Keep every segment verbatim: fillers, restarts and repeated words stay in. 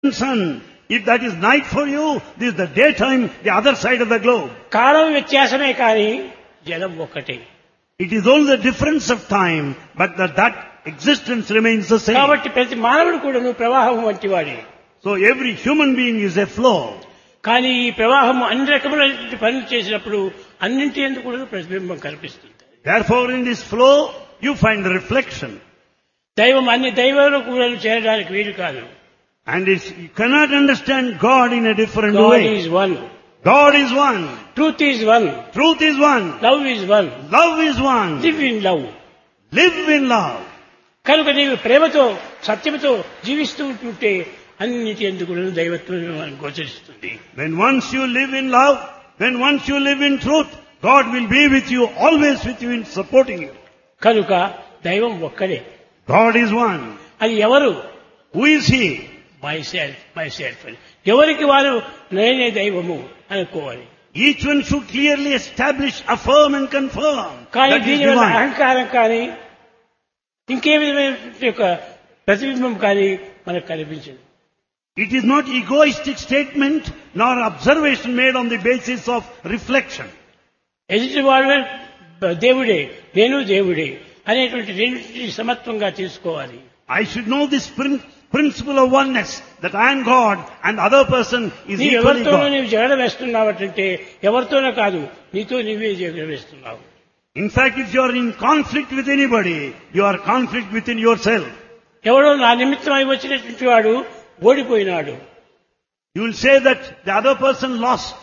sun. If that is night for you, this is the daytime, the other side of the globe. కాలం వ్యత్యాసమే కానీ జలం ఒక్కటే. It is only the difference of time, but that, that existence remains the same. కాబట్టి ప్రతి మానవుడు కూడాను ప్రవాహం వంటి వాడే. So every human being is a flow. కానీ ఈ ప్రవాహం అన్ని రకములైన పనులు చేసినప్పుడు అన్నింటి ఎందుకు కూడా ప్రతిబింబం కనిపిస్తుంది. Therefore in this flow, you find the reflection. దైవం అన్ని దైవాలు కూడా చేరడానికి వీలు కాదు. And it's, you cannot understand God in a different God way. is one. God is one. Truth is one. Truth is one. Love is one. Love is one. Live in love. Live in love. కనుక నీవు ప్రేమతో సత్యముతో జీవిస్తూ ఉంటుంటే అన్నిటి ఎందుకు దైవత్వం గోచరిస్తుంది. When once you live in love, when once you live in truth, God will be with you, always with you in supporting you. కనుక దైవం ఒక్కడే. God is one. అది ఎవరు? Who is He? My self my self అని ఎవరికి వారు నేనే దైవము అనుకోవాలి. Each one should clearly establish, affirm and confirm కానీ that is దీని వల్ల divine. అహంకారం కానీ ఇంకే విధమైన యొక్క ప్రతిబింబం కానీ మనకు కనిపించదు. It is not egoistic statement nor observation made on the basis of reflection. ఎదుటి వాళ్ళు దేవుడే నేను దేవుడే అనేటువంటి రెండింటిని సమత్వంగా తీసుకోవాలి. I should know this prin- principle of oneness, that I am God and the other person is నీవు equally ఎవరితోనూ God. నీవు జగడ వేస్తున్నావంటే ఎవరితోనో కాదు నీతో నీవే జగడ వేస్తున్నావు. In fact, if you are in conflict with anybody, you are conflict within yourself. ఎవడో నా నిమిత్తం అయి వచ్చినటువంటి వాడు ఓడిపోయినాడు. You will say that the other person lost.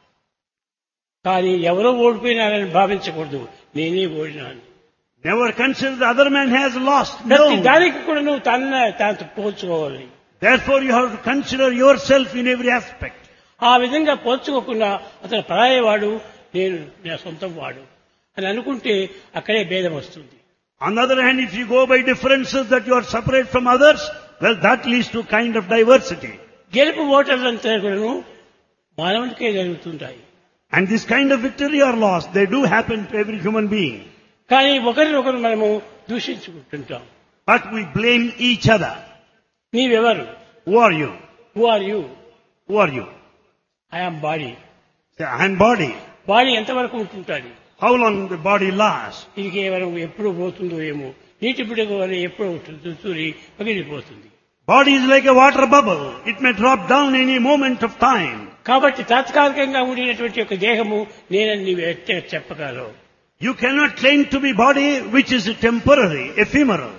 కానీ ఎవరో ఓడిపోయినారని భావించకూడదు. నేనే ఓడినాను. Never consider the other man has lost. ప్రతి No. దానికి కూడా నువ్వు తన తాను పోల్చుకోవాలి. Therefore you have to consider yourself in every aspect. ఆ విధంగా పోల్చుకోకుండా అతను పరాయేవాడు నేను నా సొంతం వాడు అని అనుకుంటే అక్కడే భేదం వస్తుంది. On the other hand, if you go by differences that you are separate from others, well, that leads to kind of diversity. గెలుపు ఓటర్లంతా కూడాను మానవునికే జరుగుతుంటాయి. And this kind of victory or loss, they do happen to every human being. కానీ ఒకరినొకరు మనము దూషించుకుంటుంటాం. But we blame each other. నీవెవరు? Who are you? Who are you? Who are you? I'm body. Say, I am body. Body ఎంతవరకు ఉంటుంటుంది? How long the body lasts? ఇది కేవలం ఎప్పుడు పోతుందో ఏమో. నీటి బిడగ వల్ల ఎప్పుడు తూరి పగిలిపోతుంది. Body is like a water bubble. It may drop down any moment of time. కాబట్టి తాత్కాలికంగా ఉండినటువంటి ఒక దేహము నేనని నీవు ఎట్లా చెప్పగలవు? You cannot claim to be body which is temporary, ephemeral.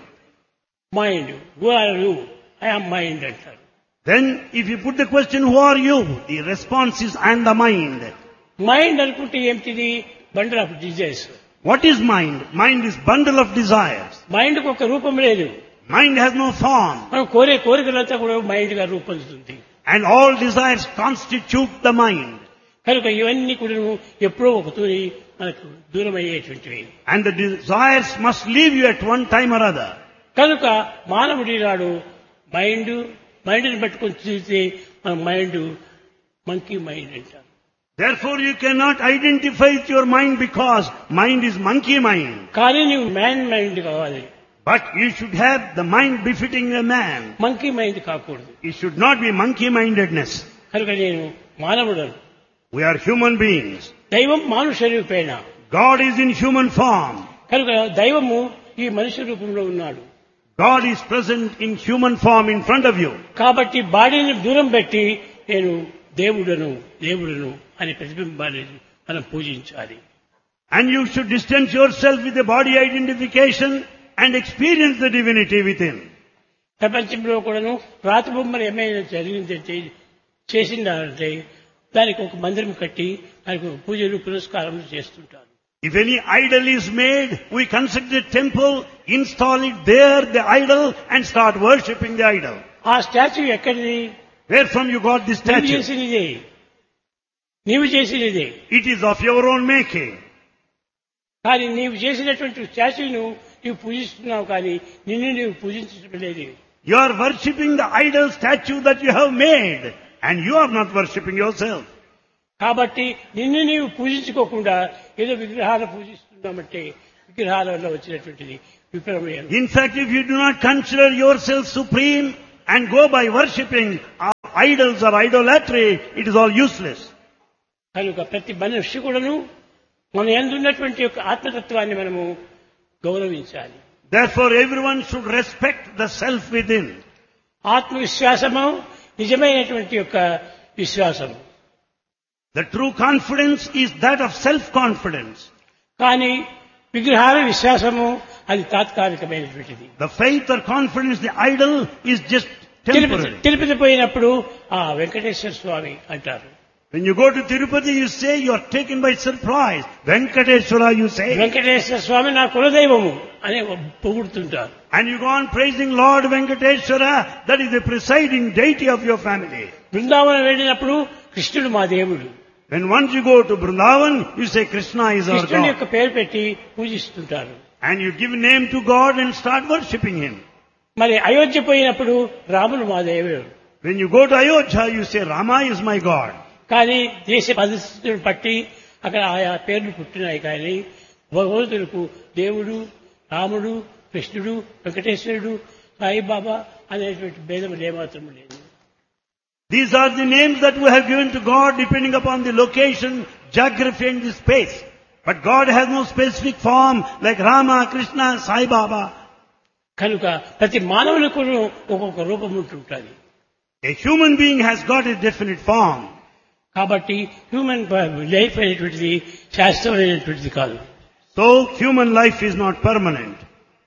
Mind. Who are you? I'm mind అంటారు. Then if you put the question, who are you? The response is, I am the mind. Mind అనుకుంటే ఏమిటిది? Bundle of desires. What is mind? Mind is bundle of desires. మైండ్కి ఒక రూపం లేదు. Mind has no form. మనం కోరే కోరికలంతా కూడా mind గా రూపొందుతుంది. And all desires constitute the mind. కనుక ఇవన్నీ కూడా ఎప్పుడో ఒక తూరి మనకు దూరం అయ్యేటువంటివి. And the desires must leave you at one time or other. కనుక మానవుడి నాడు మైండ్ మైండ్ని పట్టుకొని చూస్తే మన మైండ్ మంకీ మైండ్ అంటారు. Therefore you cannot identify with your mind because mind is monkey mind. కానీ నువ్వు మ్యాన్ మైండ్ కావాలి. But you should have the mind befitting a man. Monkey mind కాకూడదు. It should not be monkey-mindedness. కనుక నేను మానవుడను. We are human beings. దైవం మానుష రూపేణ. God is in human form. కనుక దైవము ఈ మనుష్య రూపంలో ఉన్నాడు. God is present in human form in front of you. కాబట్టి బాడీని దూరం పెట్టి నేను దేవుడను దేవుడను అనే ప్రతిబింబాన్ని మనం పూజించాలి. And you should distance yourself with the body identification and experience the divinity within. ప్రపంచంలో కూడాను రాతి బొమ్మలు ఏమైనా జరిగిందంటే చేసిందంటే దానికి ఒక మందిరం కట్టి దానికి ఒక పూజలు పురస్కారములు చేస్తుంటారు. If any idol is made, we construct a temple, install it there, the idol, and start worshipping the idol. ఆ స్టాచ్యూ ఎక్కడిది? Where from you got this నీవు statue? చేసినదే. నీవు చేసినదే. It is of your own making. కానీ నీవు చేసినటువంటి స్టాచ్యూను నీవు పూజిస్తున్నావు కానీ నిన్ను నీవు పూజించడం లేదు. You are worshipping the idol statue that you have made, and you are not worshipping yourself. కాబట్టి నిన్ను నీవు పూజించుకోకుండా ఏదో విగ్రహాలు పూజిస్తున్నామంటే విగ్రహాల వల్ల వచ్చినటువంటిది విప్లవం. In fact, if you do not consider yourself supreme and go by worshipping idols or idolatry, it is all useless. కనుక ప్రతి మనిషి కూడాను మన యందు ఉన్నటువంటి యొక్క ఆత్మతత్వాన్ని మనము గౌరవించాలి. Therefore, everyone should respect the self within. ఆత్మవిశ్వాసము నిజమైనటువంటి యొక్క విశ్వాసము. The true confidence is that of self-confidence. కానీ విగ్రహాల విశ్వాసము అది తాత్కాలికమైనటువంటిది. The faith or confidence, the idol, is just Tirupati temporary. Tirupati పోయినప్పుడు ఆ వెంకటేశ్వర స్వామి అంటారు. When you go to Tirupati, you say you are taken by surprise. Venkateshwara, you say. Venkateswara స్వామి నా కులదైవము అని పొగుడుతుంటారు. And you go on praising Lord Venkateshwara, that is the presiding deity of your family. Brindavanam వెళ్ళినప్పుడు కృష్ణుడు మా దేవుడు. When once you go to Vrindavan, you say Krishna is our కృష్ణుడి God. యొక్క పేరు పెట్టి పూజిస్తుంటారు. And you give name to God and start worshipping Him. మరి అయోధ్య పోయినప్పుడు రాముడు మా దేవుడు. When you go to Ayodhya, you say Rama is my God. కానీ దేశ పరిస్థితులను బట్టి అక్కడ ఆయా పేర్లు పుట్టినాయి. కానీ భగవంతులకు దేవుడు, రాముడు, కృష్ణుడు, వెంకటేశ్వరుడు, సాయిబాబా అనేటువంటి భేదములు ఏమాత్రం లేదు. These are the names that we have given to God depending upon the location, geography and the space. But God has no specific form like Rama, Krishna, Sai Baba. కనుక ప్రతి మానవులకు ఒక్కొక్క రూపం ఉంటుంటుంది. A human being has got a definite form. కాబట్టి human life అనేటువంటిది శాశ్వతమైనటువంటిది కాదు. So human life is not permanent.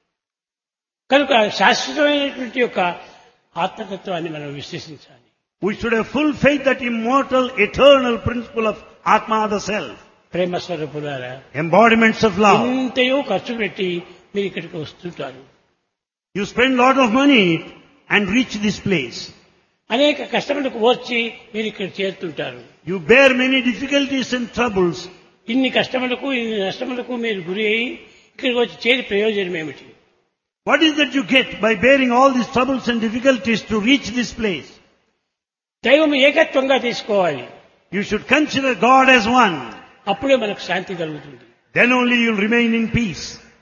కనుక శాశ్వతమైనటువంటి యొక్క ఆత్మతత్వాన్ని మనం విశ్వసించాలి. We should have full faith that immortal, eternal principle of Atma, the self. ప్రేమ స్వరూపులారా, Embodiments of love. ఎంతయో ఖర్చు పెట్టి మీరు ఇక్కడికి వస్తుంటారు. You spend a lot of money and reach this place. అనేక కష్టములకు వచ్చి మీరు ఇక్కడ చేరుతుంటారు. You bear many difficulties and troubles. ఇన్ని కష్టములకు ఇన్ని నష్టములకు మీరు గురి అయి ఇక్కడికి వచ్చి చేరి ప్రయోజనం ఏమిటి? What is that you get by bearing all these troubles and difficulties to reach this place? దైవం ఏకత్వంగా తీసుకోవాలి. You should consider God as one. అప్పుడే మనకు శాంతి కలుగుతుంది. Then only you will remain in peace.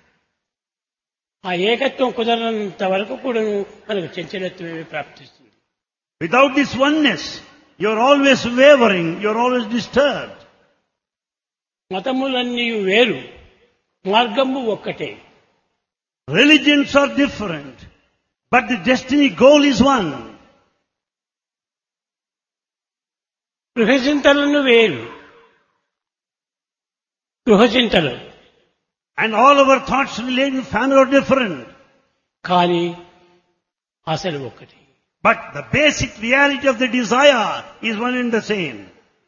ఆ ఏకత్వం కుదరనంత వరకు కూడా మనకు చంచలత్వమే ప్రాప్తిస్తుంది. Without this oneness, you are always wavering, you are always disturbed. మతములన్నీ వేరు, మార్గము ఒక్కటే. Religions are different, but the destiny goal is one. గృహచింతలను వేరు, గృహచింతలు. And all our thoughts related to family are different. కానీ అసలు ఒక్కటి. But the basic reality of the desire is one and the same.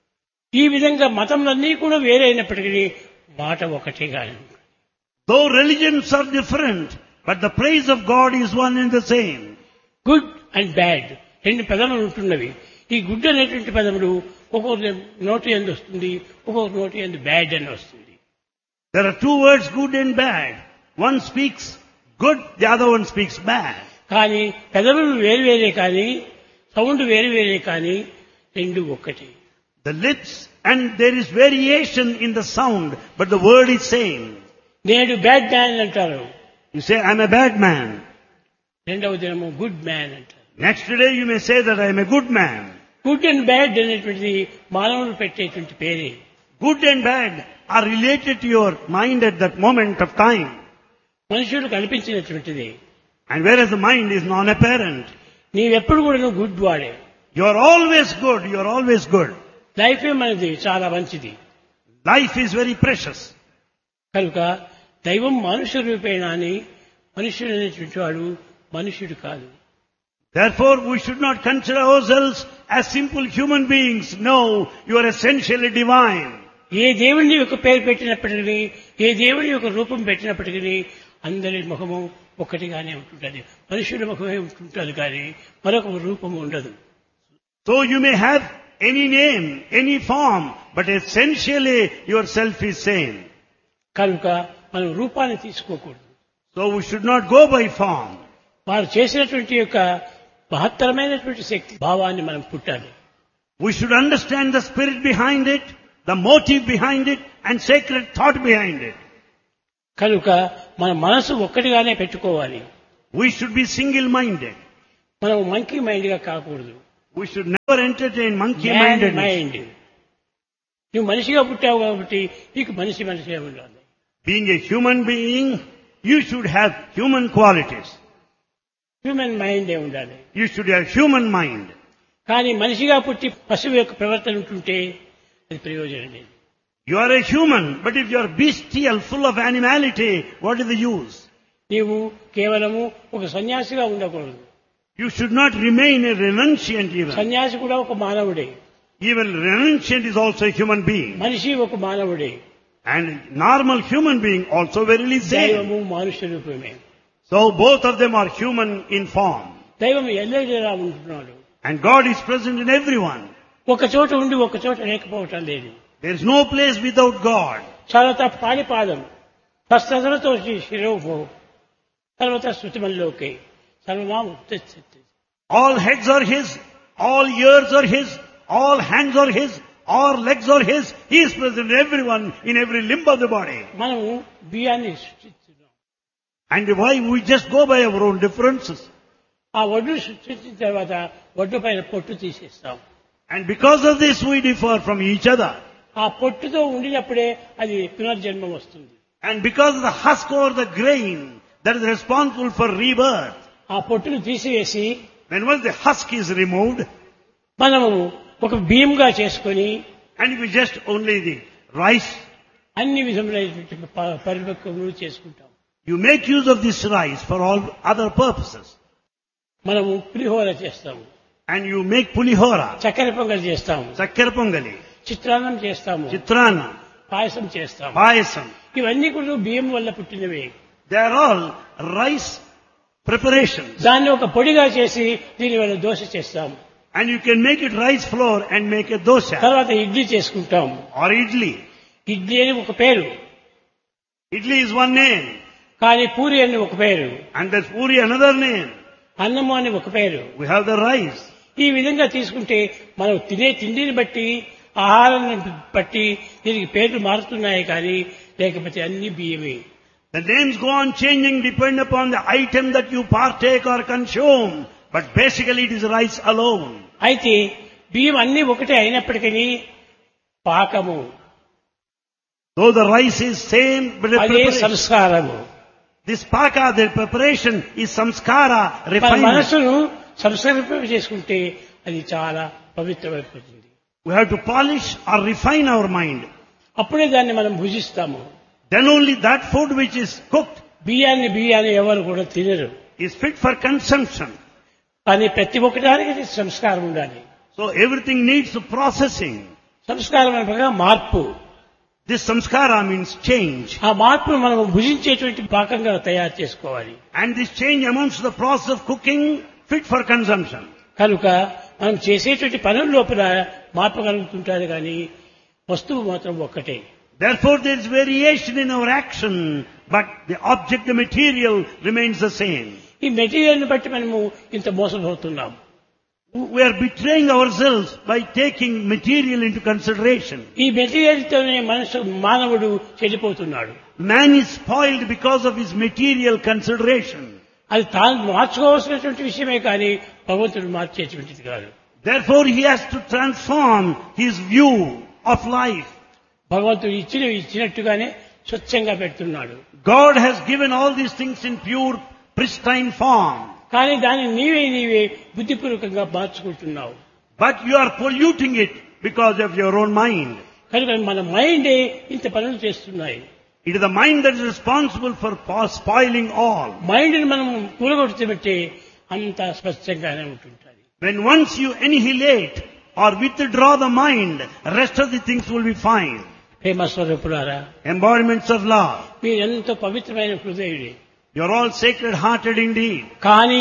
ఈ విధంగా మతములన్నీ కూడా వేరైనప్పటికీ మాట ఒకటే కాదు. Though religions are different, but the praise of God is one and the same. Good and bad రెండు పదములు ఉంటున్నవి. ఈ గుడ్ అనేటువంటి పదములు ఒక్కొక్క నోటి ఎందు వస్తుంది, ఒక్కొక్క నోటి ఎందు బ్యాడ్ అని వస్తుంది. There are two words, good and bad. One speaks good, the other one speaks bad. కానీ పెదవులు వేరు వేరే కానీ సౌండ్ వేరు వేరే కానీ రెండు ఒక్కటి. The lips and there is variation in the sound, but the word is same. నేడు బ్యాడ్ మ్యాన్ అంటారు, You say, I'm a bad man. రెండవ దినము గుడ్ మ్యాన్ అంటారు. Next day you may say that I'm a good man. Good and bad అనేటువంటిది మానవులు పెట్టేటువంటి పేరే. Good and bad are related to your mind at that moment of time. మనుషులకు అనిపించినటువంటిది. And whereas the mind is non-apparent. నీవెప్పుడు కూడా నువ్వు good వాడే. You are always good, you are always good. లైఫే మనది చాలా మంచిది. Life is very precious. కనుక దైవం మనుష్య రూపేణ అని మనుష్యుడు అనేటువంటి వాడు మనుష్యుడు కాదు. Therefore, we should not consider ourselves as simple human beings. No, you are essentially divine. ఏ దేవుని యొక్క పేరు పెట్టినప్పటికీ, ఏ దేవుని యొక్క రూపం పెట్టినప్పటికీ అందరి ముఖము ఒక్కటిగానే ఉంటుంటుంది. మనుషుల ముఖమే ఉంటుంటుంది కానీ మరొక రూపము ఉండదు. So you may have any name, any form, but essentially yourself is same. కనుక మనం రూపాన్ని తీసుకోకూడదు. So we should not go by form. వారు చేసినటువంటి యొక్క మహత్తరమైనటువంటి శక్తి భావాన్ని మనం పుట్టాలి. We should understand the spirit behind it, the motive behind it, and sacred thought behind it. కనుక మన మనసు ఒక్కటిగానే పెట్టుకోవాలి. We should be single-minded. మనం మంకీ మైండ్ గా కాకూడదు. We should never entertain monkey-mindedness. Mind. నువ్వు మనిషిగా పుట్టావు కాబట్టి నీకు మనిషి మనిషిగా ఉండాలి. Being a human being, you should have human qualities. Human మైండే ఉండాలి. You should have human mind. కానీ మనిషిగా పుట్టి పశువు యొక్క ప్రవర్తన ఉంటుంటే అది ప్రయోజనం లేదు. You are a human, but if you are bestial, full of animality, what is the use? నీవు కేవలము ఒక సన్యాసిగా ఉండకూడదు. You should not remain a renunciant even. సన్యాసి కూడా ఒక మానవుడే. Even renunciant is also a human being. మనిషి ఒక మానవుడే. And normal human being also verily same. దైవము మానుష్య రూపమే. So both of them are human in form. దైవం ఎల్లవేళలా ఉంటున్నాడు. And God is present in everyone. ఒక చోట ఉండి ఒక చోట లేకపోవటం లేదు. There is no place without God. తర్వాత పాడిపాదం హస్తధరతో శిరోభో తర్వాత శృతిమల్లోకి సర్వమా ఉత్తేజ. All heads are His, all ears are His, all hands are His, all legs are His. He is present in everyone, in every limb of the body. మనము బియ్యాన్ని సృష్టిస్తున్నాం. And why we just go by our own differences? ఆ వడ్డు సృష్టించిన తర్వాత వడ్డు పైన పొట్టు తీసేస్తాం. And because of this we differ from each other. ఆ పొట్టుతో ఉండినప్పుడే అది పునర్జన్మం వస్తుంది. And because of the husk or the grain that is responsible for rebirth, ఆ పొట్టును తీసివేసి when once the husk is removed, మనము ఒక బియ్యంగా చేసుకొని and we just only the rice, అన్ని విధములైనటువంటి ప- పరిపక్వములు చేసుకుంటాం. you make use of this rice for all other purposes. మనము పులిహోర చేస్తాము, And you make pulihora, చక్కెర పొంగల్ చేస్తాము, chakkar pongali, చిత్రాన్నం చేస్తాము, chitrana, పాయసం చేస్తాము. payasam. ఇవన్నీ కూడా బియ్యం వల్ల పుట్టినవే. They are all rice preparations. దాన్ని ఒక పొడిగా చేసి దీని వల్ల దోశ చేస్తాము. And you can make it rice flour and make a dosha తర్వాత ఇడ్లీ చేసుకుంటాము. or idli. ఇడ్లీ అని ఒక పేరు, Idli is one name. కానీ పూరి అని ఒక పేరు, And there's puri another name. అన్నము అని ఒక పేరు. We have the rice. ఈ విధంగా తీసుకుంటే మనం తినే తిండిని బట్టి ఆహారాన్ని బట్టి దీనికి పేర్లు మారుతున్నాయి కానీ లేకపోతే అన్ని బియ్యమే. The names go on changing depending upon the item that you partake or consume. But basically it is rice alone. అయితే బియ్యం అన్ని ఒకటే అయినప్పటికీ పాకము Though the rice is same, but the అదే preparation, సంస్కారము. this paka, the preparation is samskara, మన refinement. మనసును సంస్కరింప చేసుకుంటే అది చాలా పవిత్రమైపోతుంది. We have to polish or refine our mind. అప్పుడే దాన్ని మనం భుజిస్తాము. Then only that food which is cooked బియ్యాన్ని బియ్యాన్ని ఎవరు కూడా తినరు. is fit for consumption. కానీ ప్రతి ఒక్కదానికి సంస్కారం ఉండాలి. So everything needs processing. సంస్కారం అనగా మార్పు. This samskara means change. ఆ మార్పును మనం భుజించేటువంటి పాకంగా తయారు చేసుకోవాలి. And this change amounts to the process of cooking fit for consumption. కనుక మనం చేసేటువంటి పనుల లోపల మార్పు కలుగుతుంటారు కానీ వస్తువు మాత్రం ఒక్కటే. Therefore there is variation in our action, but the object, the material remains the same. ఈ మెటీరియల్ ని బట్టి మనము ఇంత మోసపోతున్నాం. We are betraying ourselves by taking material into consideration. ఈ మెటీరియల్ తోనే మనుషు మానవుడు చెడిపోతున్నాడు. Man is spoiled because of his material consideration. అది తాను మార్చుకోవాల్సినటువంటి విషయమే కానీ భగవంతుడు మార్చేటువంటిది కాదు. Therefore he has to transform his view of life. భగవంతుడు ఇచ్చిన ఇచ్చినట్టుగానే స్వచ్ఛంగా పెడుతున్నాడు. God has given all these things in pure, pristine form. కానీ దాన్ని నీవే నీవే బుద్ధిపూర్వకంగా మార్చుకుంటున్నావు. But you are polluting it because of your own mind. కనుక మన మైండే ఇంత పనులు చేస్తున్నాయి. It is the mind that is responsible for spoiling all. Mind ని మనం కూలగొడితే అంత స్పష్టంగానే ఉంటుంటుంది. When once you annihilate or withdraw the mind, rest of the things will be fine. ప్రేమ స్వరూపులారా, Embodiments of love. మీరు ఎంతో పవిత్రమైన హృదయుడే. You are all sacred-hearted indeed. కానీ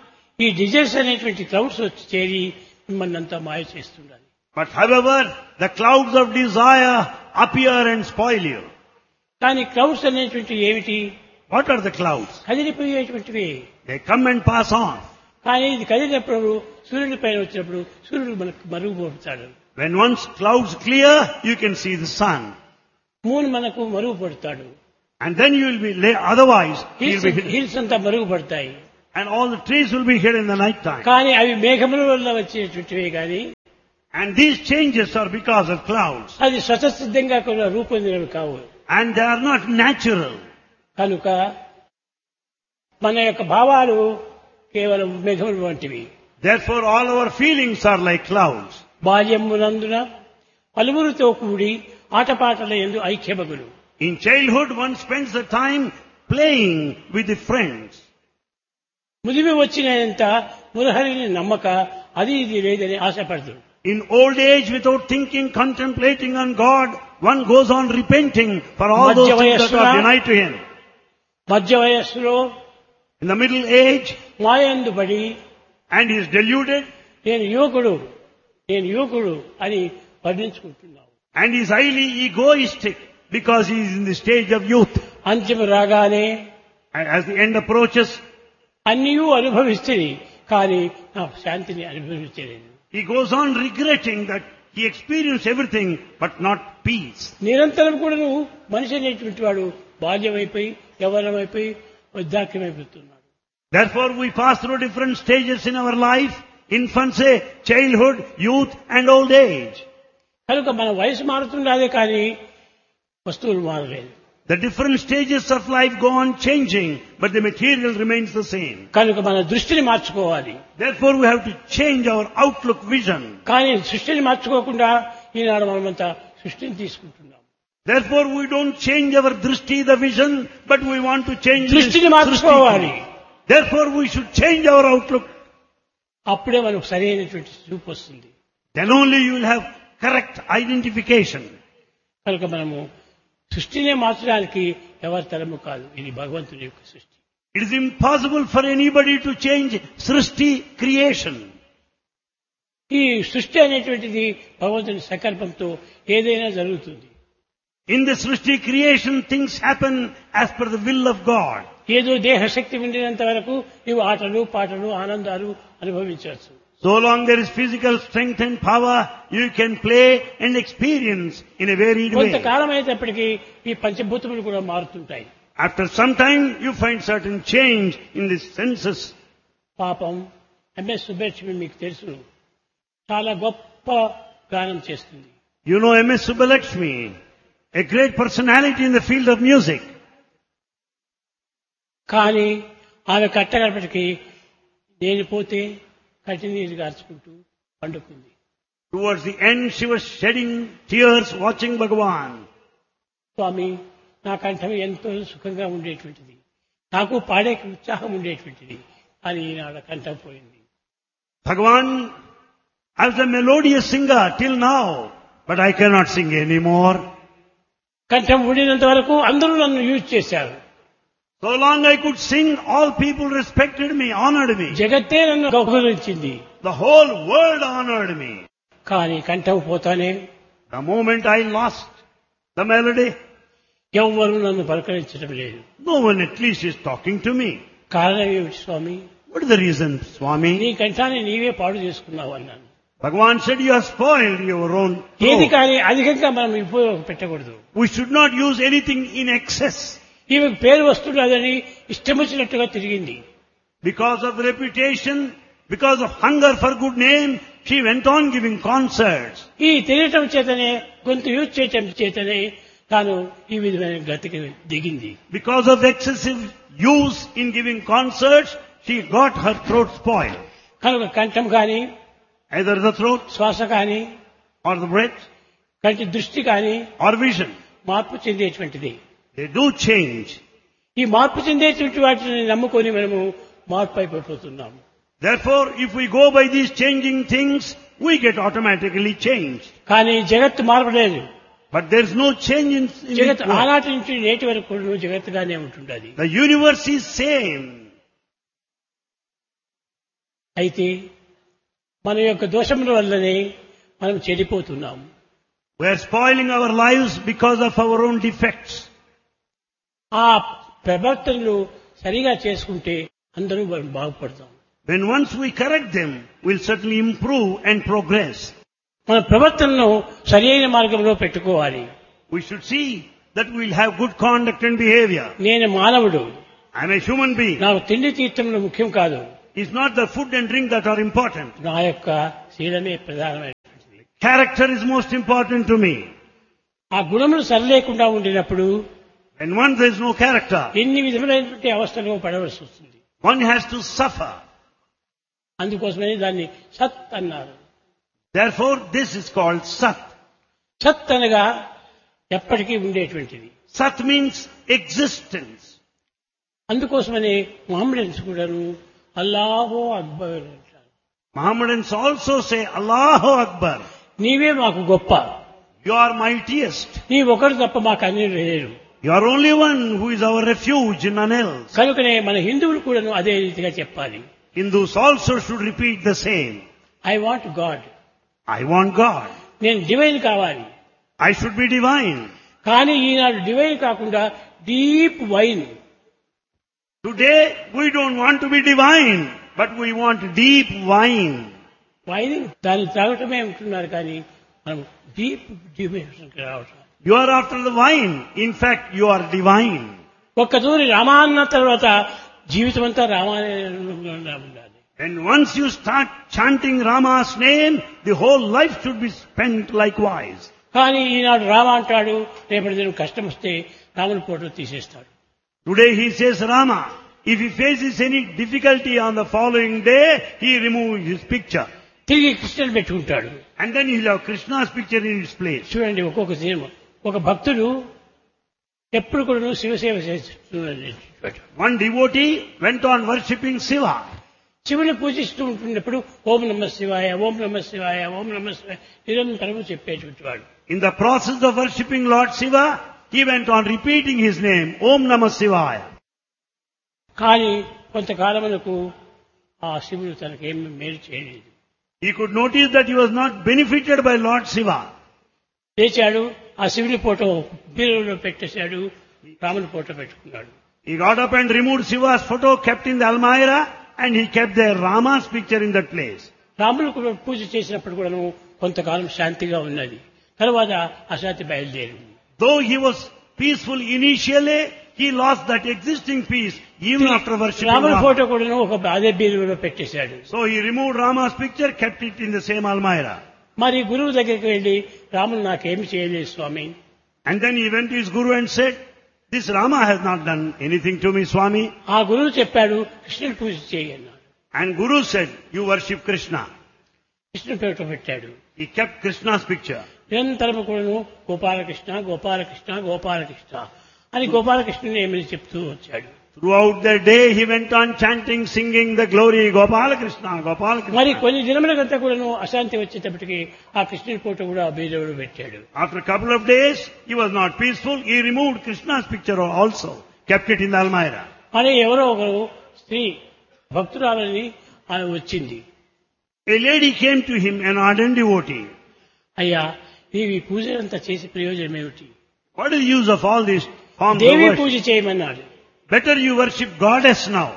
ఈ desires అనేటువంటి క్లౌడ్స్ వచ్చి చేరి మిమ్మల్ని అంతా మాయ చేస్తుండాలి. But however, the clouds of desire appear and spoil you. కానీ క్లౌడ్స్ అనేటువంటి ఏమిటి? What are the clouds? కదిలిపోయేటువంటివి. They come and pass on. కానీ ఇది కదిలినప్పుడు సూర్యుడి పైన వచ్చినప్పుడు సూర్యుడు మనకు మరుగుపడతాడు. When once clouds clear, you can see the sun. Moon మనకు మరుగుపడతాడు. And then you will be, lay, otherwise, you'll be hidden. Hills అంతా మరుగుపడతాయి. and all the trees will be hid in the night time. కానీ అవి మేఘముల వల్ల వచ్చేటువంటివే కానీ And these changes are because of clouds. అది స్వతసిద్ధంగా కూడా రూపొందినవి కావు. And they are not natural. కనుక మన యొక్క భావాలు కేవలం మేఘముల వంటివి. Therefore all our feelings are like clouds. బాల్యమునందున పలువురితో కూడి ఆటపాటల యందు ఐక్యమగులు. In childhood one spends the time playing with the friends. ముదిమి వచ్చినంత మురహరిని నమ్మక అది ఇది లేదని ఆశపడదు. In old age, without thinking, contemplating on God, one goes on repenting for all those things that are denied to him. మధ్య వయస్సులో In the middle age, మాయందు పడి and he is deluded, నేను యువకుడు నేను యువకుడు అని వర్ణించుకుంటున్నావు. and he is highly egoistic because he is in the stage of youth. అంత్యము రాగానే And as the end approaches, అన్నియూ అనుభవిస్తుంది కానీ నా శాంతిని అనుభవించలేదు. he goes on regretting that he experienced everything but not peace. నిరంతరం కూడా నువ్వు మనిషి అనేటువంటి వాడు బాల్యమైపోయి యవ్వనమైపోయి వృద్ధాక్యమైపోతున్నాడు. Therefore we pass through different stages in our life: infancy, childhood, youth and old age. కనుక మన వయసు మారుతుండాలే కానీ వస్తువులు మారలేదు. The different stages of life go on changing, but the material remains the same. కనుక మన దృష్టిని మార్చుకోవాలి. Therefore we have to change our outlook vision. కానీ సృష్టిని మార్చుకోకుండా ఈనాడు మనమంతా సృష్టిని తీసుకుంటున్నాం. Therefore we don't change our drishti, the vision, but we want to change దృష్టిని మార్చుకోవాలి. Therefore we should change our outlook. అప్పుడే మనకు సరైనటువంటి చూపు వస్తుంది. Then only you will have correct identification. కనుక మనము సృష్టినే మార్చడానికి ఎవరి తరము కాదు. ఇది భగవంతుని యొక్క సృష్టి. It is impossible for anybody to change Srishti, creation. ఈ సృష్టి అనేటువంటిది భగవంతుని సంకల్పంతో ఏదైనా జరుగుతుంది. In the Srishti creation, things happen as per the will of God. ఏదో దేహశక్తి ఉండినంత వరకు నీవు ఆటలు పాటలు ఆనందాలు అనుభవించవచ్చు. So long there is physical strength and power, you can play and experience in a varied way. కొంతకాలం అయినప్పటికీ ఈ పంచభూతములు కూడా మారుతుంటాయి. After some time, you find certain change in the senses. పాపం ఎంఎస్ సుబ్బలక్ష్మి మీకు తెలుసు, చాలా గొప్ప గానం చేస్తుంది. You know M S Subbulakshmi, a great personality in the field of music. కానీ ఆమె కట్టగడపటికి నేను పోతే కట్టి నీరు గార్చుకుంటూ పండుకుంది. Towards the end, she was shedding tears watching Bhagavan. స్వామి, నా కంఠం ఎంతో సుఖంగా ఉండేటువంటిది, నాకు పాడే ఉత్సాహం ఉండేటువంటిది, అని ఈనాడు కంఠం పోయింది. Bhagavan, I was a melodious singer till now, but I cannot sing anymore. కంఠం ఉండినంత వరకు అందరూ నన్ను యూజ్ చేశారు. So long I could sing, all people respected me, honored me. జగత్తే నన్ను గౌరవించింది. The whole world honored me. కానీ కంఠం పోతానే The moment I lost the melody, ఎవ్వరూ నన్ను పలకరించడం లేదు. no one at least is talking to me. కారణం ఏమిటి స్వామి? What is the reason, Swami? నీ కంఠాన్ని నీవే పాడు చేసుకున్నావు అన్నాను. Bhagavan said, you have spoiled your own ఏది throat. కానీ అధికంగా మనం ఉపయోగం పెట్టకూడదు. We should not use anything in excess. ఈమెకు పేరు వస్తున్నదని ఇష్టం వచ్చినట్టుగా తిరిగింది. Because of reputation, because of hunger for good name, she went on giving concerts. ఈ తిరగటం చేతనే, గొంతు యూజ్ చేయటం చేతనే తాను ఈ విధమైన గతికి దిగింది. Because of excessive use in giving concerts, she got her throat spoiled. కనుక కంఠం కానీ, Either the throat శ్వాస కానీ, or the breath కంటి దృష్టి కానీ or vision. మార్పు చెందేటువంటిది. They do change. ఈ మార్పు చెందేటువంటి వాటిని నమ్ముకొని మనము మార్పు అయిపోతున్నాము. Therefore, if we go by these changing things, we get automatically changed. కానీ జగత్తు మారలేదు. But there is no change in, in జగత్ it. ఆనాటి నుంచి నేటి వరకు కూడా జగత్తుగానే ఉంటుండది. The universe is same. అయితే మన యొక్క దోషముల వల్లనే మనం చెడిపోతున్నాము. We are spoiling our lives because of our own defects. ఆ ప్రవర్తనలు సరిగా చేసుకుంటే అందరూ మనం బాగుపడతాం. When once we correct them, we'll certainly improve and progress. మన ప్రవర్తనను సరైన మార్గంలో పెట్టుకోవాలి. We should see that we'll have good conduct and behavior. నేను మానవుడు, I'm a human being. నాకు తిండి తీర్థంలో ముఖ్యం కాదు. It's not the food and drink that are important. నా యొక్క శీలమే ప్రధానమైనటువంటిది. Character is most important to me. ఆ గుణములు సరిలేకుండా ఉండినప్పుడు When once there is no character, ఎన్ని విధములైనటువంటి అవస్థలు పడవలసి వస్తుంది. one has to suffer. అందుకోసమే దాన్ని సత్ అన్నారు. Therefore, this is called Sat. సత్ అనగా ఎప్పటికీ ఉండేటువంటిది. Sat means existence. అందుకోసమని మొహమ్మడన్స్ కూడాను అల్లాహో అక్బర్ అంటారు. Mohammedans also say, Allahu Akbar. నీవే మాకు గొప్ప, You are mightiest. నీ ఒకరు తప్ప మాకు అన్ని లేరు. You are only one who is our refuge, none else. కనుకనే మన హిందువులు కూడాను అదే రీతిగా చెప్పాలి. Hindus also should repeat the same. I want God, I want God. నేను డివైన్ కావాలి. I should be divine. కానీ ఈనాడు డివైన్ కాకుండా deep wine. Today, we don't want to be divine, but we want deep wine. Wine దాన్ని తాగటమే ఉంటున్నారు కానీ మనం deep డివైన్కి రావటం. You are after the wine. In fact, you are divine. ఒక్కతూరి రామా అన్న తర్వాత జీవితం అంతా రామానే ఉండాలి. And once you start chanting Rama's name, the whole life should be spent likewise. కానీ ఈనాడు రామ అంటాడు, రేపటి దినం కష్టం వస్తే రాముని ఫోటో తీసేస్తాడు. Today he says Rama. If he faces any difficulty on the following day, he removes his picture. తిరిగి కృష్ణుని పెట్టుకుంటాడు. And then he'll have Krishna's picture in his place. చూడండి, ఒక్కొక్క సినిమా ఒక భక్తుడు ఎప్పుడు కూడా శివసేవ చేస్తున్నాడు. One devotee went on worshipping Shiva. శివుని పూజిస్తూ ఉంటున్నప్పుడు ఓం నమ శివాయ, ఓం నమ శివాయ, ఓం నమ శివాయ నిరంతరము చెప్పేటువంటి వాడు. In the process of worshipping Lord Shiva, he went on repeating his name, Om Namah Shivaya. కానీ కొంతకాలమునకు ఆ శివుడు తనకేమి మేలు చేయలేదు. He could notice that he was not benefited by Lord Shiva. లేచాడు, ఆ శివుని ఫోటో బీరువాలో పెట్టేశాడు, రాముని ఫోటో పెట్టుకున్నాడు. He got up and removed Shiva's photo, kept in the Almirah, and he kept the Rama's picture in that place. Ramulu కూడా పూజ చేసినప్పుడు కూడా కొంతకాలం శాంతిగా ఉన్నది. తర్వాత అశాంతి బయలుదేరింది. Though he was peaceful initially, he lost that existing peace even after worshipping రాముని Rama. ఫోటో కూడా ఒక అదే బీరువాలో పెట్టేశాడు. So he removed Rama's picture, kept it in the same Almirah. మరి గురువు దగ్గరికి వెళ్లి రాములు నాకేమి చేయలేదు స్వామి. And then he went to his guru and said, this Rama has not done anything to me, Swami. ఆ గురువు చెప్పాడు, కృష్ణుని పూజ చేయి అన్నాడు. And Guru said, you worship Krishna. కృష్ణుని ఫోటో పెట్టాడు. He kept Krishna's picture. నిరంతరము కూడాను గోపాలకృష్ణ గోపాలకృష్ణ గోపాలకృష్ణ అని గోపాలకృష్ణుని ఏమని చెప్తూ వచ్చాడు. Throughout the day he went on chanting, singing the glory, Gopala Krishna, Gopala Krishna. మరి కొన్ని దినములకంతా కూడాను అశాంతి వచ్చేటప్పటికి ఆ కృష్ణుని ఫోటో కూడా బీరువాలో పెట్టాడు. After a couple of days, he was not peaceful. He removed Krishna's picture also, kept it in the Almirah. మరి ఎవరో ఒకరు స్త్రీ భక్తురాలని ఆమె వచ్చింది. A lady came to him, an ardent devotee. అయ్యా, నీవు ఈ పూజలంతా చేసి ప్రయోజనం ఏమిటి? What is the use of all these forms of Devi worship? పూజ చేయమన్నాడు. Better you worship goddess now.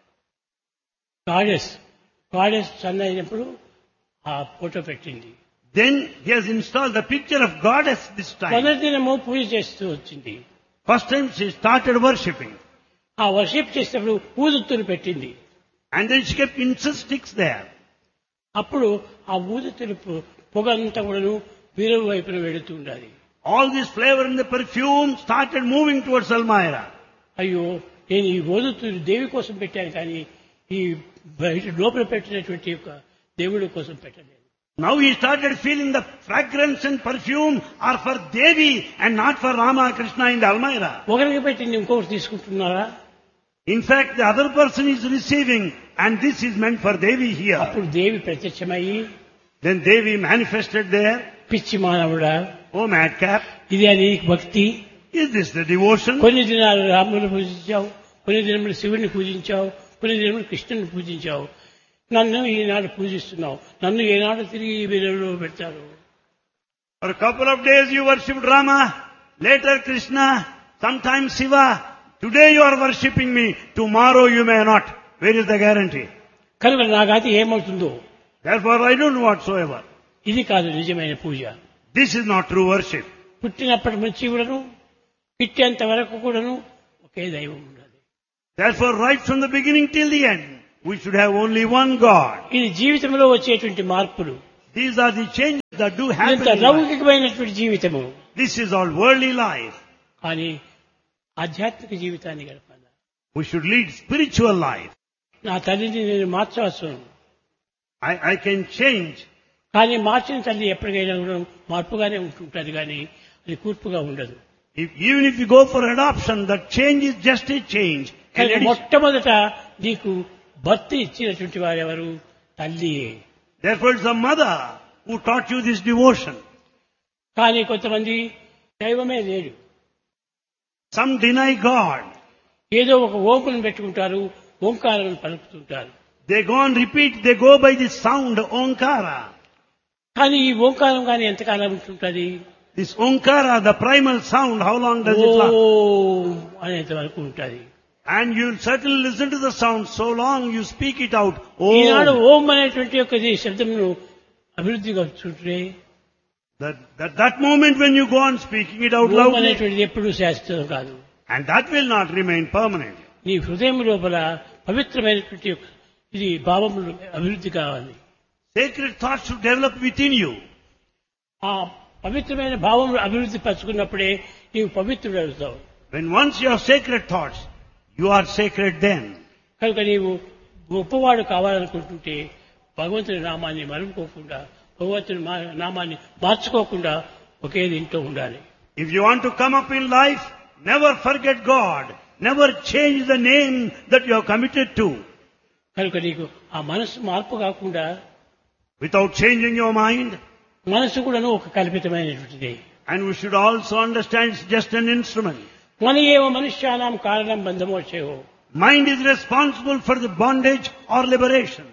Goddess goddess sun అయినప్పుడు ఆ ఫోటో పెట్టింది. Then he has installed the picture of goddess this time. మొదటి దినము పూజ చేస్తూ వచ్చింది. First time she started worshipping. ఆ worship చేసేటప్పుడు ఊదుత్తులు పెట్టింది. And then she kept incense sticks there. అప్పుడు ఆ ఊదుతులు పొగ అంతా కూడాను వీరవు వైపున వెళుతూ ఉండాలి. All this flavor in the perfume started moving towards Almirah. అయ్యో, నేను ఈ ఊదుతులు దేవి కోసం పెట్టాను కానీ ఈ బయట లోపల పెట్టినటువంటి యొక్క దేవుడి కోసం పెట్టలేదు. Now he started feeling the fragrance and perfume are for Devi and not for Rama Krishna in the Almirah. ఒకరికి పెట్టింది ఇంకొకరు తీసుకుంటున్నారా? In fact, the other person is receiving and this is meant for Devi here. అప్పుడు దేవి ప్రత్యక్షమయ్యి, Then Devi manifested there. పిచ్చి మానవుడా, Oh madcap, ఇది అది భక్తి. is this the devotion? కొన్ని దినాలు రాముని పూజించావు, కొన్ని దినములు శివుని పూజించావు, కొన్ని దినములు కృష్ణుని పూజించావు. నన్ను ఈనాడు పూజిస్తున్నావు, నన్ను ఏనాడు తిరిగి ఈ బిడ్డలో పెడతారు. For a couple of days you worshipped Rama, later Krishna, sometimes Shiva. Today you are worshipping me, tomorrow you may not. Where is the guarantee? కనుక నా గాతి ఏమవుతుందో. Therefore I don't know whatsoever. ఇది కాదు నిజమైన పూజ. This is not true worship. పుట్టినప్పటి నుంచి కూడాను పిట్టేంత వరకు కూడాను ఒకే దైవం ఉండాలి. Therefore, right from the beginning till the end, we should have only one God. ఇది జీవితంలో వచ్చేటువంటి మార్పులు. These are the changes that do happen ఇంత in life. లౌకికమైనటువంటి జీవితము. This is all worldly life. కానీ ఆధ్యాత్మిక జీవితాన్ని గడపాలి. We should lead spiritual life. నా తల్లిని నేను మార్చవచ్చు. I, I can change. కానీ మార్చిన తల్లి ఎప్పటికైనా కూడా మార్పుగానే ఉంటుంటుంది, కానీ అది కూర్పుగా ఉండదు. If, even if you go for adoption, that change is just a change. కానీ మొట్టమొదట నీకు భర్త ఇచ్చినటువంటి వారెవరు? తల్లియే. Therefore, it's the mother who taught you this devotion. కానీ కొంతమంది దైవమే లేడు. Some deny God. ఏదో ఒక ఓంకును పెట్టుకుంటారు, ఓంకారం పలుకుతుంటారు. They go and repeat, they go by the sound, Omkara. కానీ ఈ ఓంకారం కానీ ఎంతకాలం ఉంటుంటుంది? This Omkara, the primal sound, how long does it last? ఓం అనేంత వరకు ఉంటుంది. And you'll certainly listen to the sound so long you speak it out. Eenadu Om. ఓం అనేటువంటి యొక్క శబ్దమును అభివృద్ధిగా చూస్తే That, that, that moment when you go on speaking it out Om loudly, అనేటువంటిది ఎప్పుడూ శాశ్వతం కాదు. and that will not remain permanent. నీ హృదయం లోపల పవిత్రమైనటువంటి యొక్క ఇది భావములు అభివృద్ధి కావాలి. Sacred thoughts should develop within you. ఆ పవిత్రమైన భావములు అభివృద్ధి పరచుకున్నప్పుడే నీవు పవిత్రుడు అవుతావు. When once you have sacred thoughts, you are sacred then. కనుక నీవు గొప్పవాడు కావాలనుకుంటుంటే భగవంతుని నామాన్ని మరుపుకోకుండా, భగవంతుని మా- నామాన్ని మార్చుకోకుండా ఒకే దీంట్లో ఉండాలి. If you want to come up in life, never forget God. Never change the name that you are committed to. కనుక నీకు ఆ మనసు మార్పు కాకుండా Without changing your mind. మనసు కూడాను ఒక కల్పితమైనటువంటిది. And we should also understand it's just an instrument. మన ఏవ మనుష్యానాం కారణం బంధమోక్షయో. Mind is responsible for the bondage or liberation.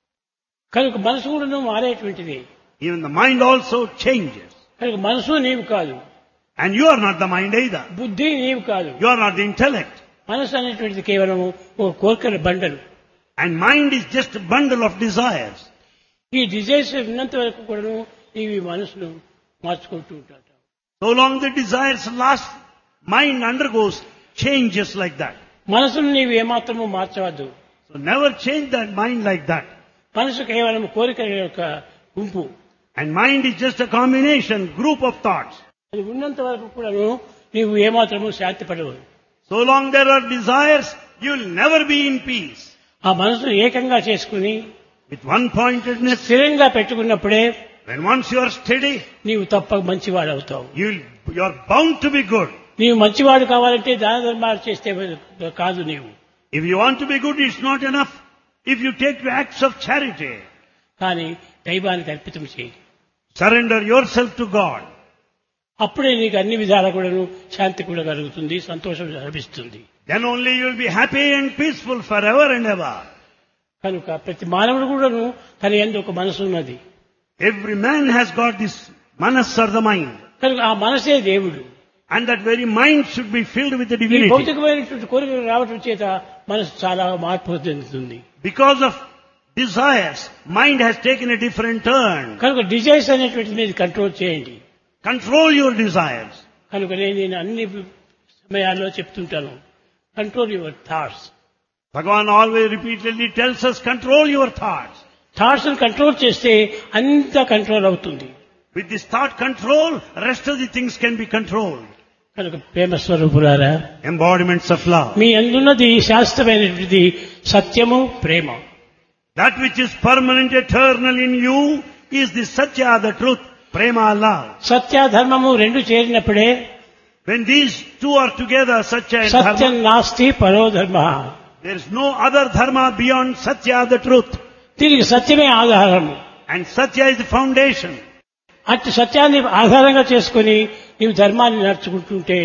కనుక మనసు కూడాను మారేటువంటిది. Even the mind also changes. కనుక మనసు నీవు కాదు, And you are not the mind either. బుద్ధి నీవు కాదు. You are not the intellect. మనసు అనేటువంటిది కేవలం ఒక కోరికల బండలు. And mind is just a bundle of desires. ఈ డిజైర్స్ ఉన్నంత వరకు కూడాను నీవు ఈ మనసును మార్చుకుంటూ ఉంటాడు. So long the desires last, mind undergoes changes like that. మనసును నీవు ఏమాత్రము మార్చవద్దు. So never change that mind like that. మనసు కేవలం కోరికల యొక్క గుంపు. And mind is just a combination, group of thoughts. అది ఉన్నంత వరకు కూడాను నీవు ఏమాత్రము శాంతి పడవు. So long there are desires, you will never be in peace. ఆ మనసును ఏకంగా చేసుకుని With one-pointedness, స్థిరంగా పెట్టుకున్నప్పుడే when once you are steady, నీవు తప్పక మంచివాడు అవుతావు. you you are bound to be good. నీవు మంచివాడు కావాలంటే దాన ధర్మాలు చేస్తే కాదు. నీవు If you want to be good, it's not enough if you take to acts of charity. కానీ దైవానికి అర్పితం చేయి. Surrender yourself to God. అప్పుడే నీకు అన్ని విధాల కూడాను శాంతి కూడా కలుగుతుంది, సంతోషం లభిస్తుంది. Then only you will be happy and peaceful forever and ever. కనుక ప్రతి మానవుడు కూడాను తన యందు ఒక మనసు ఉన్నది. Every man has got this manas or the mind. కనుక ఆ మనసే దేవుడు. And that very mind should be filled with the ఈ divinity. భౌతికమైనటువంటి కోరికలు రావటం చేత మనసు చాలా మార్పు చెందుతుంది. Because of desires, mind has taken a different turn. కనుక డిజైర్స్ అనేటువంటి మీద కంట్రోల్ చేయండి. Control your desires. కనుక నేను అన్ని సమయాల్లో చెప్తుంటాను, control your thoughts. Bhagavan always repeatedly tells us, control your thoughts. Thoughts control చేస్తే అంతా కంట్రోల్ అవుతుంది. With this thought control, rest of the things can be controlled. కనుక ప్రేమ స్వరూపులారా, Embodiments of love. మీ అందున్నది శాశ్వతమైనటువంటి సత్యము, ప్రేమ. That which is permanent, eternal in you is the Satya, the truth, Prema, love. సత్య ధర్మము రెండు చేరినప్పుడే When these two are together, Satya and Satyam Dharma, నాస్తి పరో ధర్మ. there is no other Dharma beyond Satya, the truth. దీనికి సత్యమే ఆధారము. And Satya is the foundation. అట్టి సత్యాన్ని ఆధారంగా చేసుకుని నీవు ధర్మాన్ని నడుచుకుంటుంటే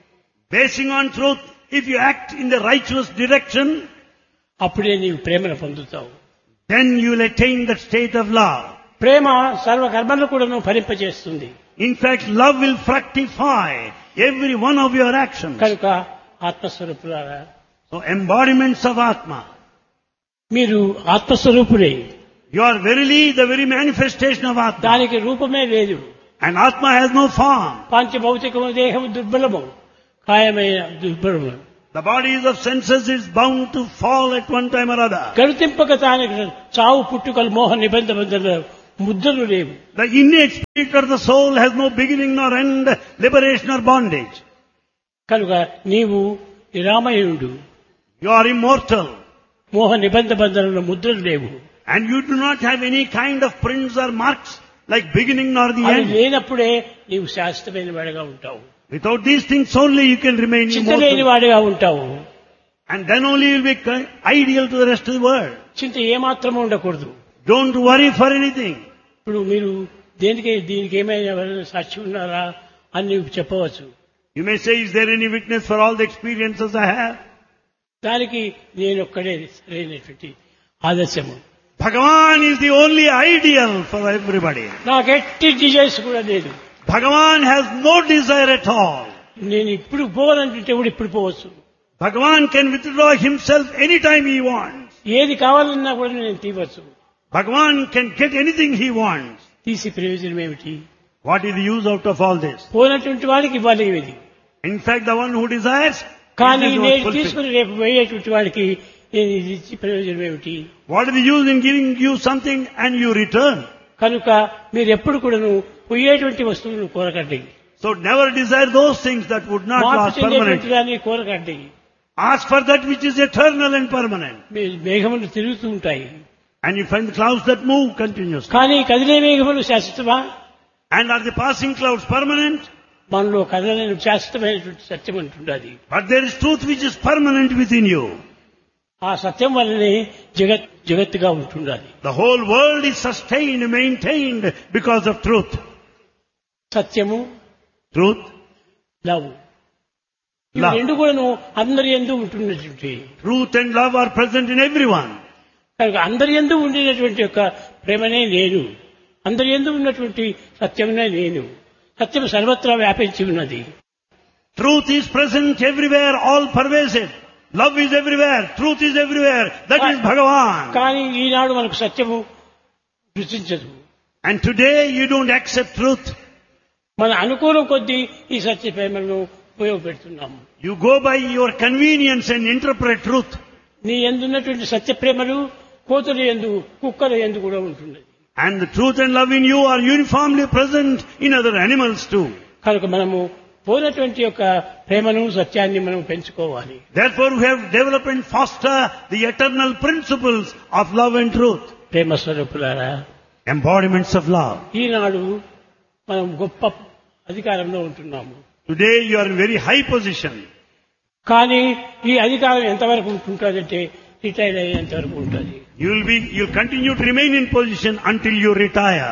Basing on truth, if you act in the righteous direction, అప్పుడే నీవు ప్రేమను పొందుతావు. then you will attain that state of love. ప్రేమ సర్వ కర్మలను కూడా ఫలింపజేస్తుంది. In fact, love will fructify every one of your actions. కనుక ఆత్మస్వరూపులారా, So embodiments of Atma. మీరు ఆత్మస్వరూపులే. You are verily the very manifestation of Atma. దానికి రూపమే లేదు. And Atma has no form. పంచభౌతికము దేహము దుర్బలము, కాయమైన దుర్బలము. The bodies of senses is bound to fall at one time or other. గడితింపక తానికి చావు పుట్టుకలు మోహ నిబంధ బంధనలు ముద్రలు లేవు. The innate spirit of the soul has no beginning nor end, liberation or bondage. కనుక నీవు నిరామయుడు. You are immortal. మోహ నిబంధ బంధనలు ముద్రలు లేవు. And you do not have any kind of prints or marks like beginning nor the అది end. లేనప్పుడే నీవు శాశ్వతమైన వాడిగా ఉంటావు. Without these things only you can remain చింతలేని immortal. వాడిగా ఉంటావు. And then only you will be ideal to the rest of the world. చింత ఏమాత్రము ఉండకూడదు. Don't worry for anything. ఇప్పుడు మీరు దేనికి దీనికి ఏమైనా ఎవరైనా సాక్షి ఉన్నారా అని నీవు చెప్పవచ్చు. You may say, is there any witness for all the experiences I have? దానికి నేను ఒక్కడే సరైనటువంటి ఆదర్శము. Bhagavan is the only ideal for everybody. నాకు ఎట్టి డిజైర్స్ కూడా లేదు. Bhagavan has no desire at all. నేను ఇప్పుడు పోవాలంటే కూడా ఇప్పుడు పోవచ్చు. Bhagavan can withdraw himself anytime he wants. ఏది కావాలన్నా కూడా నేను తీవచ్చు. Bhagavan can get anything he wants. తీసి ప్రయోజనం ఏమిటి? What is the use out of all this? పోయినటువంటి వాడికి ఇవ్వాలి ఇది. In fact, the one who desires, కానీ it is not నేను fulfilled. తీసుకుని రేపు పోయేటువంటి వాడికి నేను ఇది ఇచ్చి ప్రయోజనం ఏమిటి? What is the use in giving you something and you return? కనుక మీరు ఎప్పుడు కూడాను పోయేటువంటి వస్తువులను కోరకండి. So never desire those things that would not మార్పు last చెందేటువంటి permanently. దాన్ని కోరకండి. Ask for that which is eternal and permanent. మే- మేఘములు తిరుగుతూ ఉంటాయి. And you find the clouds that move continuously. కానీ కదిలే మేఘములు శాశ్వతమా? And are the passing clouds permanent? మనలో కదలని శాశ్వతమైనటువంటి సత్యం అంటుండది. But there is truth which is permanent within you. ఆ సత్యం వల్లనే జగత్ జగత్తుగా ఉంటుండాలి. The whole world is sustained, maintained because of truth. సత్యము, Truth, లవ్ ఇవి Love. రెండు కూడాను అందరి యందు ఉంటున్నటువంటి. truth and love are present in everyone. కనుక అందరి యందు ఉండేటువంటి యొక్క ప్రేమనే నేను, అందరి యందు ఉన్నటువంటి సత్యమునే నేను. సత్యం సర్వత్రా వ్యాపించి ఉన్నది. Truth is present everywhere, all pervasive. Love is everywhere, truth is everywhere. That is Bhagavan. కానీ ఈనాడు మనకు సత్యము రుచించదు. And today you don't accept truth. మన అనుకూలం కొద్దీ ఈ సత్య ప్రేమను ఉపయోగపెడుతున్నాము. You go by your convenience and interpret truth. నీ ఎందున్నటువంటి సత్య ప్రేమలు కోతుల యందు, కుక్కల యందు కూడా ఉంటున్నది. And the truth and love in you are uniformly present in other animals too. కనుక మనము పోయినటువంటి యొక్క ప్రేమను సత్యాన్ని మనం పెంచుకోవాలి. Therefore we have developed and foster the eternal principles of love and truth. ప్రేమ స్వరూపులారా, Embodiments of love. ఈనాడు మనం గొప్ప అధికారంలో ఉంటున్నాము. Today you are in very high position. కానీ ఈ అధికారం ఎంతవరకు ఉంటుందంటే రిటైర్ అయ్యేంత వరకు ఉంటుంది. You will be, you will continue to remain in position until you retire.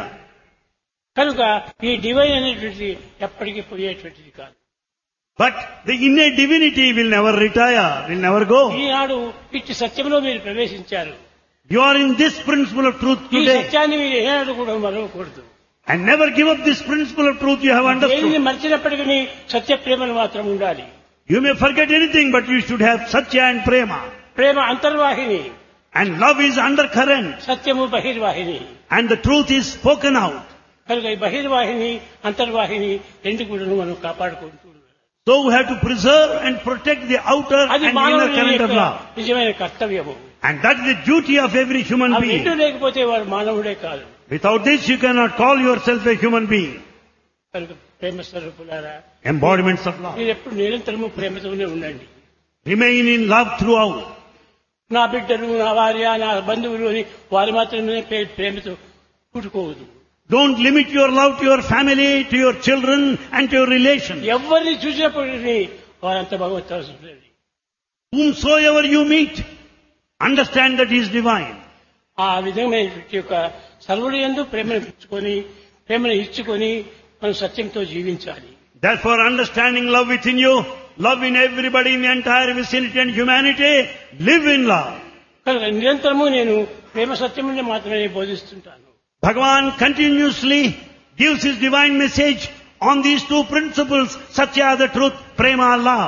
కనుక ఈ డివైన్ అనేటువంటిది ఎప్పటికీ పోయేటువంటిది కాదు. But the innate divinity will never retire, will never go. ఈనాడు ఇట్టి సత్యంలో మీరు ప్రవేశించారు. You are in this principle of truth ఈ today. సత్యాన్ని మీరు ఏనాడు కూడా మరవకూడదు. And never give up this principle of truth you have దేనిని understood. మర్చినప్పటికీ సత్య ప్రేమను మాత్రం ఉండాలి. You may forget anything, but you should have Satya and Prema. Prema అంతర్వాహిని, And love is undercurrent. సత్యము బహిర్వాహిని. And the truth is spoken out. కనుక ఈ బహిర్వాహిని అంతర్వాహిని రెండు కూడా మనం కాపాడుకుంటూ ఉండాలి. So we have to preserve and protect the outer అది and inner మానవుని current of యొక్క love. నిజమైన కర్తవ్యము. And that is the duty of every human అవి రెండు being. లేకపోతే వాడు మానవుడే కాదు. Without this you cannot call yourself a human being. కనుక ప్రేమ స్వరూపులారా, Embodiments of love. మీరు ఎప్పుడు నిరంతరము ప్రేమతోనే ఉండండి. Remain in love throughout. నా బిడ్డలు, నా భార్య, నా బంధువులు అని వారు మాత్రమే ప్రే- ప్రేమతో పుట్టుకోవద్దు. Don't limit your love to your family, to your children and to your relations. ఎవరిని చూసినప్పటికీ వారంతా భగవత్. Whomsoever you meet, understand that he is divine. ఆ విధమైన యొక్క సర్వుడి యందు ప్రేమను ఇచ్చుకొని ప్రేమను ఇచ్చుకొని మనం సత్యంతో జీవించాలి. Therefore, understanding love within you, love in everybody in the entire vicinity and humanity, live in love. కనుక నిరంతరము నేను ప్రేమ సత్యమునే మాత్రమే బోధిస్తుంటాను. Bhagavan continuously gives his divine message on these two principles, Satya, the truth, Prema, love.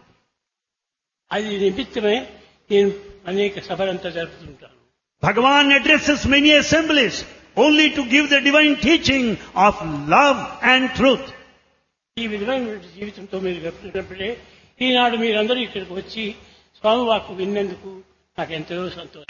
అది నిమిత్తమే నేను అనేక సభలంతా జరుపుతుంటాను. Bhagavan addresses many assemblies only to give the divine teaching of love and truth. ఈ విధమైన జీవితంతో మీరు గడిపినప్పుడే ఈనాడు మీరందరూ ఇక్కడికి వచ్చి స్వామి వాక్కు విన్నందుకు నాకు ఎంతో సంతోషం.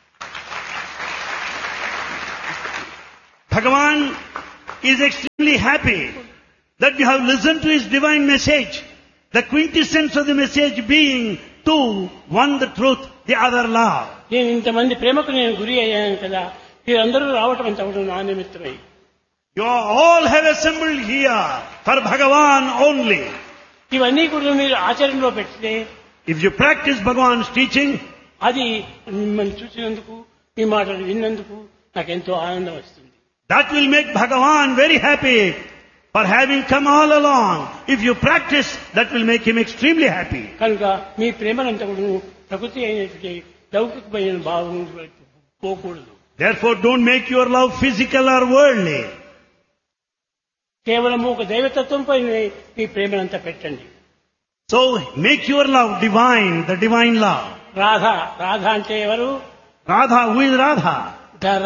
Bhagavan is extremely happy that you have listened to his divine message. The quintessence of the message being two, one the truth, the other love. నేను ఇంతమంది ప్రేమకు నేను గురి అయ్యాను కదా, మీరందరూ రావటం అంత కూడా నా నిమిత్తమై. You all have assembled here for Bhagavan only. ఇవన్నీ కూడా మీరు ఆచరణలో పెడితే, If you practice Bhagavan's teaching, అది మిమ్మల్ని చూసినందుకు, మీ మాటలు విన్నందుకు నాకు ఎంతో ఆనందం వస్తుంది. that will make Bhagavan very happy for having come all along. If you practice, that will make him extremely happy. కనుక మీ ప్రేమనంతా కూడా ప్రకృతి అయినటువంటి లౌకికమైన భావం పోకూడదు. Therefore, don't make your love physical or worldly. కేవలం ఒక దైవతత్వం పైన మీ ప్రేమనంతా పెట్టండి. So, make your love divine, the divine love. Radha, Radha అంటే ఎవరు? Radha, who is Radha? ధర,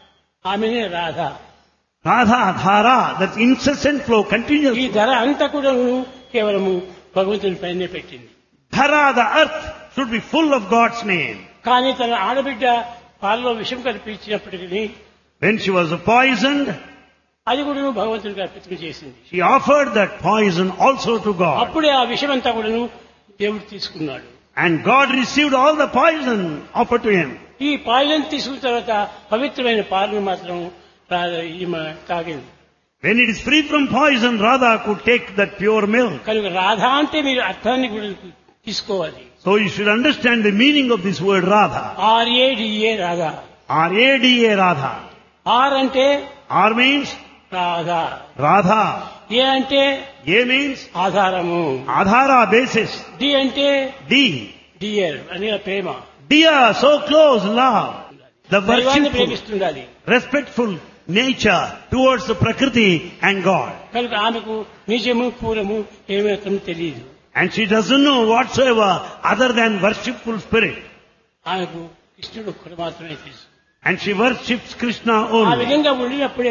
ఆమెనే Radha. Radha, Dhara, that's incessant flow, ఈ continuous. ధర అంతా కూడా కేవలము భగవంతుని పైనే పెట్టింది. Dhara, the earth, should be full of God's name. కానీ తన ఆడబిడ్డ పాలలో విషం కల్పించినప్పటికీ When she was poisoned, అది కూడా భగవంతునికి అర్పితం చేసింది. she offered that poison also to God. అప్పుడే ఆ విషం అంతా కూడాను దేవుడు తీసుకున్నాడు. And God received all the poison offered to him. ఈ పాయలను తీసుకున్న తర్వాత పవిత్రమైన పాలను మాత్రం రా- ఈమె తాగింది. When it is free from poison, Radha could take that pure milk. కనుక రాధా అంటే మీరు అర్థాన్ని కూడా తీసుకోవాలి. So you should understand the meaning of this word Radha. ఆర్ఏడిఏ Radha. R A D A Radha. Are అంటే R means రాధా, Radha. ఏ అంటే A means ఆధారము, Adhara, basis. D అంటే D. డియర్ అనే ప్రేమ. Dear, so close, love. The దైవాన్ని worshipful, ప్రేమిస్తుండాలి. respectful nature towards the Prakriti and God. కనుక ఆమెకు నిజము పూరము ఏమాత్రం తెలియదు. And she doesn't know whatsoever other than worshipful spirit. ఆమెకు కృష్ణుడు ఒక్కడు మాత్రమే తెలుసు. And she worships Krishna ఆ only. విధంగా ఉండినప్పుడే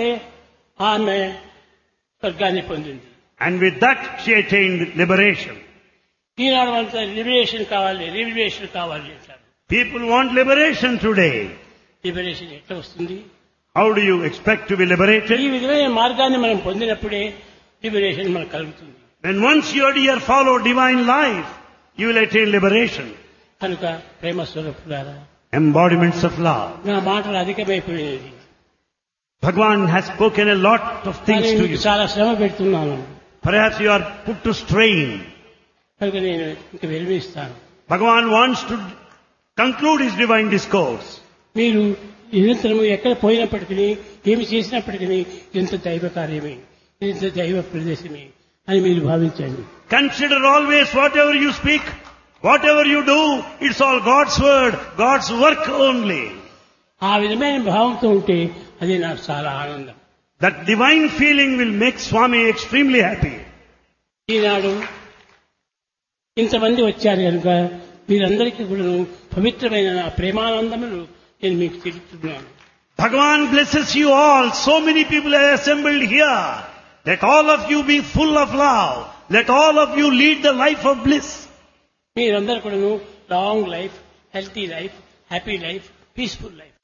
ఆమె స్వర్గాన్ని పొందింది. And with that she attained liberation. ఈనాడు అంతా లిబరేషన్ కావాలి, లిబరేషన్ కావాలి అంటారు. People want liberation today. Liberation ఎట్లా వస్తుంది? How do you expect to be ఈ liberated? విధమైన మార్గాన్ని మనం పొందినప్పుడే లిబరేషన్ మనకు కలుగుతుంది. When once you dear follow divine life, you will attain liberation. కనుక ప్రేమ స్వరూపులారా, Embodiments of love. నా మాటలు అధికమైపోయేది. Bhagavan has spoken a lot of కానీ things to మీకు you. చాలా శ్రమ పెడుతున్నాను. Perhaps you are put to strain. కనుక నేను ఇంక విరమిస్తాను. Bhagavan wants to conclude his divine discourse. మీరు నిరంతరము ఎక్కడ పోయినప్పటికీ, ఏమి చేసినప్పటికీ ఎంత దైవ కార్యమే, ఎంత దైవ ప్రదేశమే అని మీరు భావించండి. Consider always whatever you speak, whatever you do, it's all God's word, God's work only. ఆ విధమైన భావంతో ఉంటే అది నాకు చాలా ఆనందం. That divine feeling will make Swami extremely happy. ఈనాడు ఇంతమంది వచ్చారు కనుక మీరందరికీ కూడా పవిత్రమైన నా ప్రేమానందములు నేను మీకు తెలుపుతున్నాను. Bhagavan blesses you all. So many people are assembled here. Let all of you be full of love. Let all of you lead the life of bliss. మీరందరూ కూడా long life, healthy life, happy life, peaceful life.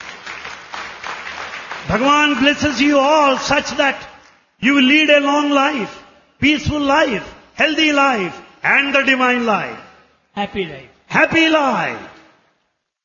Bhagavan blesses you all such that you will lead a long life, peaceful life, healthy life, and the divine life. Happy life. Happy life.